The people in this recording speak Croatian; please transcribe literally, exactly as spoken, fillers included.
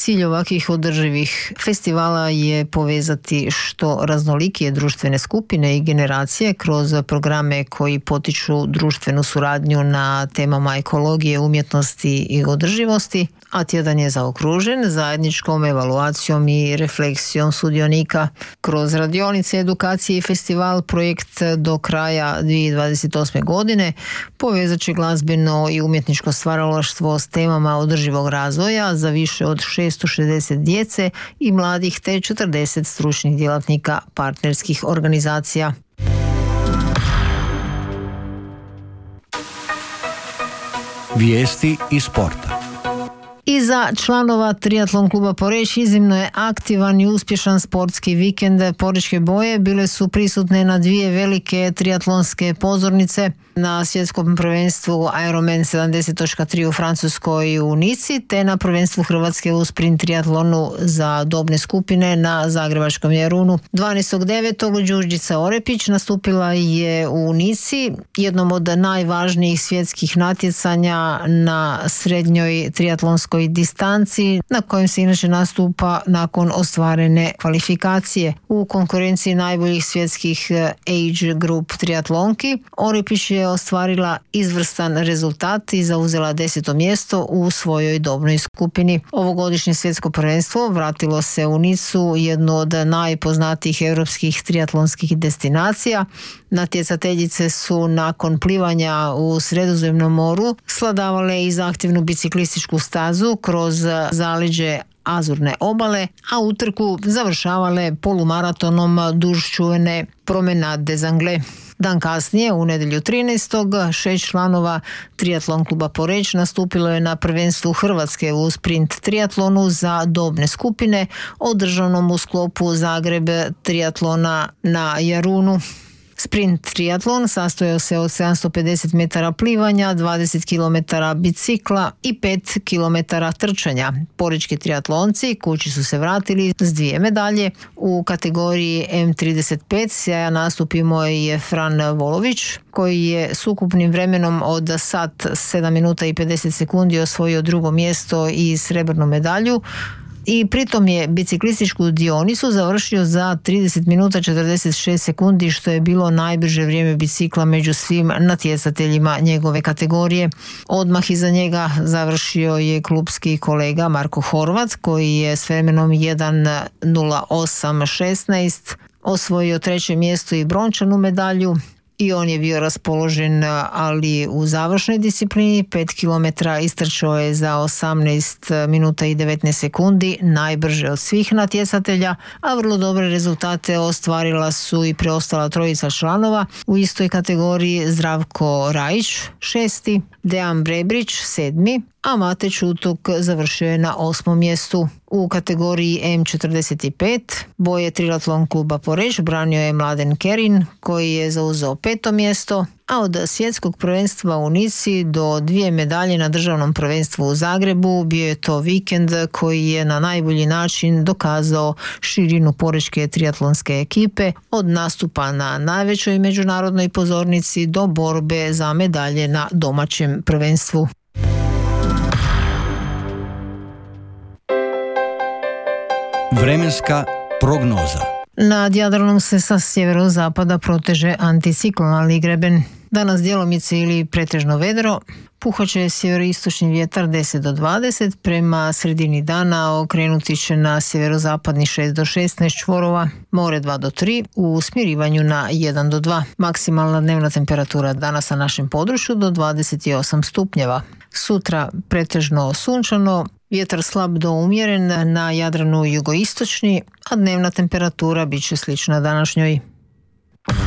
Cilj ovakvih održivih festivala je povezati što raznolikije društvene skupine i generacije kroz programe koji potiču društvenu suradnju na temama ekologije, umjetnosti i održivosti, a tjedan je zaokružen zajedničkom evaluacijom i refleksijom sudionika. Kroz radionice, edukacije i festival projekt do kraja dvije tisuće dvadeset osme. godine povezat će glazbeno i umjetničko stvaralaštvo s temama održivog razvoja za više od šesto šezdeset djece i mladih te četrdeset stručnih djelatnika partnerskih organizacija. Vijesti iz sporta. I za članova Triatlon kluba Poreč iznimno je aktivan i uspješan sportski vikend. Porečke boje bile su prisutne na dvije velike triatlonske pozornice. Na svjetskom prvenstvu Ironman sedamdeset točka tri u Francuskoj u Nici, te na prvenstvu Hrvatske u sprint triatlonu za dobne skupine na zagrebačkom Jarunu. dvanaestog devetog Đurđica Orepić nastupila je u Nici, jednom od najvažnijih svjetskih natjecanja na srednjoj triatlonskoj distanci, na kojem se inače nastupa nakon ostvarene kvalifikacije. U konkurenciji najboljih svjetskih age group triatlonki Orepić je ostvarila izvrstan rezultat i zauzela deseto mjesto u svojoj dobnoj skupini. Ovogodišnje svjetsko prvenstvo vratilo se u Nicu, jednu od najpoznatijih europskih triatlonskih destinacija. Natjecateljice su nakon plivanja u Sredozemnom moru svladavale i zahtjevnu biciklističku stazu kroz zaleđe Azurne obale, a utrku završavale polumaratonom duž čuvene Promenade des Anglais. Dan kasnije, u nedjelju trinaestog šest članova Triatlon kluba Poreč nastupilo je na prvenstvu Hrvatske u sprint triatlonu za dobne skupine, održanom u sklopu Zagreb triatlona na Jarunu. Sprint triatlon sastojao se od sedamsto pedeset metara plivanja, dvadeset kilometara bicikla i pet kilometara trčanja. Porečki triatlonci kući su se vratili s dvije medalje. U kategoriji em trideset pet sjajan nastup imao je Fran Volović, koji je s ukupnim vremenom od sat sedam minuta i pedeset sekundi osvojio drugo mjesto i srebrnu medalju. I pritom je biciklističku dionicu završio za trideset minuta četrdeset šest sekundi, što je bilo najbrže vrijeme bicikla među svim natjecateljima njegove kategorije. Odmah iza njega završio je klubski kolega Marko Horvat, koji je s vremenom jedan nula osam šesnaest osvojio treće mjesto i brončanu medalju. I on je bio raspoložen, ali u završnoj disciplini pet kilometara istrčao je za osamnaest minuta i devetnaest sekundi, najbrže od svih natjecatelja, a vrlo dobre rezultate ostvarila su i preostala trojica članova u istoj kategoriji: Zdravko Rajić, šesti, Dejan Brebrić, sedmi, a Mate Čutuk završio je na osmom mjestu. U kategoriji em četrdeset pet boje Triatlon kluba Poreč branio je Mladen Kerin, koji je zauzeo peto mjesto, a od svjetskog prvenstva u Nici do dvije medalje na državnom prvenstvu u Zagrebu bio je to vikend koji je na najbolji način dokazao širinu porečke triatlonske ekipe, od nastupa na najvećoj međunarodnoj pozornici do borbe za medalje na domaćem prvenstvu. Vremenska prognoza. Nad Jadranom se sa sjeverozapada proteže anticiklonalni greben. Danas djelomice ili pretežno vedro, puhat će sjeveroistočni vjetar deset do dvadeset, prema sredini dana okrenuti će na sjeverozapadni šest do šesnaest čvorova, more dva do tri, u smirivanju na jedan do dva. Maksimalna dnevna temperatura danas na našem području do dvadeset osam stupnjeva. Sutra pretežno sunčano, vjetar slab do umjeren, na Jadranu jugoistočni, a dnevna temperatura bit će slična današnjoj.